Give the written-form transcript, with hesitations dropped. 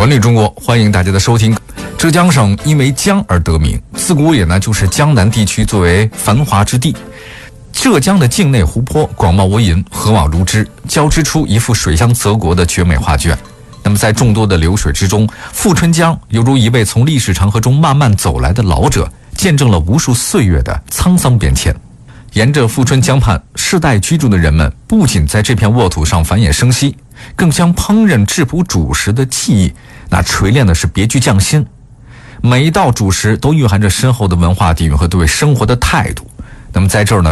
管理中国，欢迎大家的收听。浙江省因为江而得名，自古也呢就是江南地区作为繁华之地。浙江的境内湖泊广袤无垠，河网如织，交织出一幅水乡泽国的绝美画卷。那么在众多的流水之中，富春江犹如一位从历史长河中慢慢走来的老者，见证了无数岁月的沧桑变迁。沿着富春江畔，世代居住的人们不仅在这片沃土上繁衍生息，更将烹饪质朴主食的技艺那锤炼的是别具匠心。每一道主食都蕴含着深厚的文化底蕴和对生活的态度。那么在这儿呢，